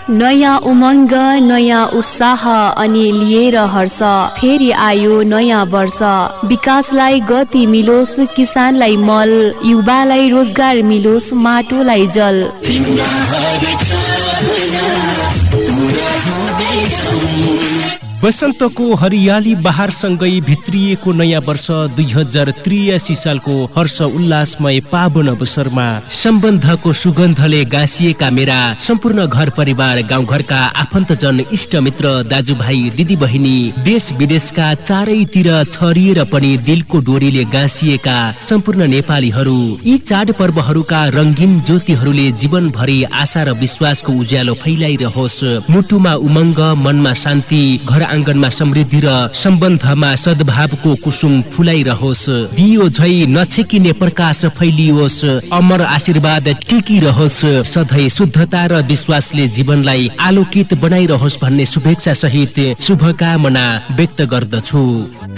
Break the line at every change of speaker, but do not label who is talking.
नयाँ उमङ्ग नयाँ उत्साह अनि लिएर हर्ष फेरि आयो नयाँ वर्ष विकासलाई गति मिलोस् किसानलाई मल युवालाई रोजगार मिलोस् माटोलाई जल
वसन्तको हरियाली बहारसँगै भित्रिएको नयाँ वर्ष 2083 सालको हर्ष उल्लासमय पावन अवसरमा सम्बन्धको सुगन्धले गाँसिएका मेरा सम्पूर्ण घर परिवार गाउँघरका आफन्तजन इष्टमित्र दाजुभाइ दिदीबहिनी देश विदेशका चारैतिर छरिएर पनि दिलको डोरीले गाँसिएका सम्पूर्ण नेपालीहरू यी चाडपर्वहरूका रंगीन ज्योतिहरूले जीवनभरि आशा र विश्वासको उज्यालो फैलाइरहोस्। मुटुमा उमङ्ग मनमा शान्ति घर आँगनमा समृद्धि र सम्बन्धमा सद्भावको कुसुम फुलाइरहोस्। दियो झै नछेकिने प्रकाश फैलियोस्। अमर आशीर्वाद टिकिरहोस्। सधैँ शुद्धता र विश्वासले जीवनलाई आलोकित बनाइरहोस् भन्ने शुभेच्छा सहित शुभकामना व्यक्त गर्दछु।